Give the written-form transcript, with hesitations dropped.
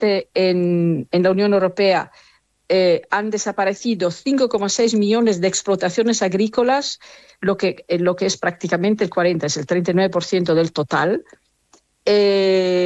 solamente en la Unión Europea han desaparecido 5,6 millones de explotaciones agrícolas, lo que es prácticamente el 39% del total.